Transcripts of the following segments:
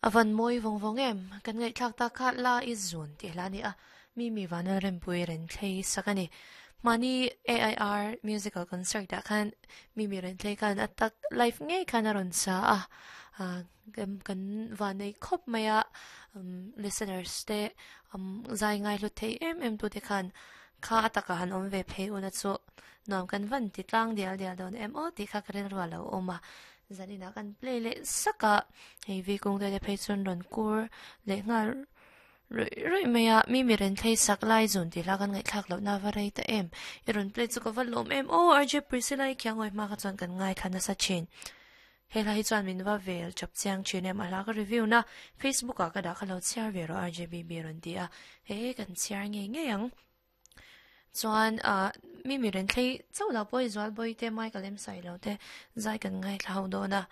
Avan moi vong vong em kan ngai thak ta khat la izun ti la ni a mi vanal rem pui ren thei sakani mani AIR musical concert da kan mi ren thei kan atak live ngai kan aron sa kan vanai khop maya listeners te zai ngai lu thei em tu te kan kha ataka han om ve phei una chu nom kan van ti tlang dial dial don em o ti kha karen ro lo oma zanina kan play le saka hei vi kung te phei chun ron kur le ngal roi maya mi ren thei sak lai zun ti la kan ngai thak lo na varai ta em iron play chu ko van lom em o RJ Priscilla kyang oi ma ka chon kan ngai thana sa chin hela hi chuan min va vel chop chiang chin em ala ka review na Facebook ka da ka lo share ve ro RJB ron ti a he kan share nge nge yang chuan mi ren thei chau la poi zwal boi te mai kalem sai lo te zai kan ngai thlau do na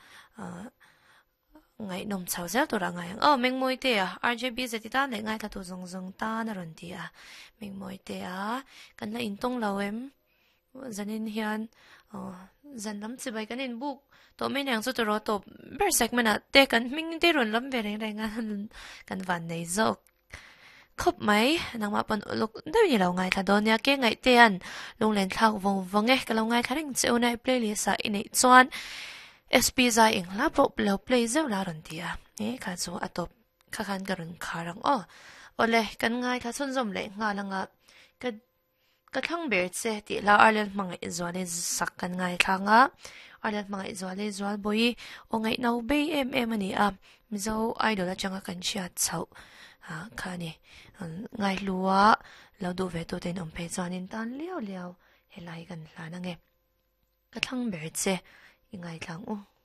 ngai nom chau zel to ra ngai meng moi te RJB zeti ta le ngai tha tu zong zong ta na ron ti a meng moi te kan la in tong lo em zanin hian zan lam chi bai kan in book to me nang chu to ro to ber segment te kan ming te ron lam ve reng reng kan van nei zo khop mai nang ma pon luk deu ni lo ngai tha don ya ke ngai te an long len thak vong vong e ka lo ngai tha ring cheu nai playlist sa in ei chuan SP zai ing la pro lo play zeu la ron tia e kha chu atop kha khan ka ron kharang ole kan ngai tha chun zom le nga langa ka ka thang ber che ti la arlen mang izwale sak kan ngai thanga arlen mang izwale zwal boi o ngai nau be em ani mizo idol changa kan chia chau kha ni ngai lua lo du ve to ten om pe chanin tan liao liao helai kan hla na nge ka thang ber che ingai thang